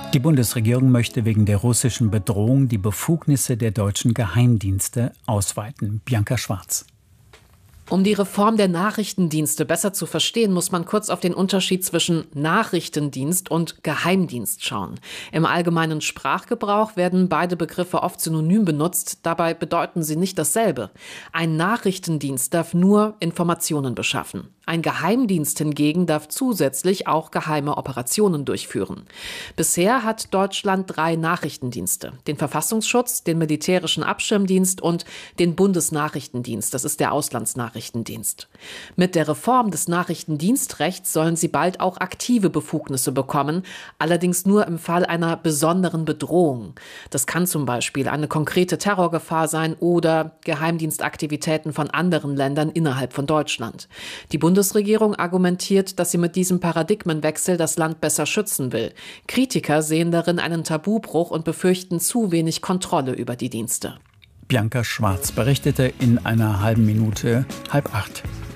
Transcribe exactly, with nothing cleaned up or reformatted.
Die Bundesregierung möchte wegen der russischen Bedrohung die Befugnisse der deutschen Geheimdienste ausweiten. Bianca Schwarz. Um die Reform der Nachrichtendienste besser zu verstehen, muss man kurz auf den Unterschied zwischen Nachrichtendienst und Geheimdienst schauen. Im allgemeinen Sprachgebrauch werden beide Begriffe oft synonym benutzt, dabei bedeuten sie nicht dasselbe. Ein Nachrichtendienst darf nur Informationen beschaffen. Ein Geheimdienst hingegen darf zusätzlich auch geheime Operationen durchführen. Bisher hat Deutschland drei Nachrichtendienste: den Verfassungsschutz, den Militärischen Abschirmdienst und den Bundesnachrichtendienst. Das ist der Auslandsnachrichtendienst. Mit der Reform des Nachrichtendienstrechts sollen sie bald auch aktive Befugnisse bekommen, allerdings nur im Fall einer besonderen Bedrohung. Das kann zum Beispiel eine konkrete Terrorgefahr sein oder Geheimdienstaktivitäten von anderen Ländern innerhalb von Deutschland. Die Bundesregierung argumentiert, dass sie mit diesem Paradigmenwechsel das Land besser schützen will. Kritiker sehen darin einen Tabubruch und befürchten zu wenig Kontrolle über die Dienste. Bianca Schwarz berichtete in einer halben Minute halb acht.